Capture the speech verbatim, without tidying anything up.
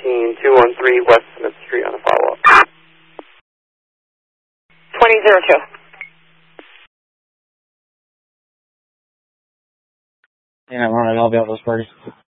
fourteen two one three West Smith Street on a follow-up. twenty zero two. Yeah, I'm running. I'll be out those parties.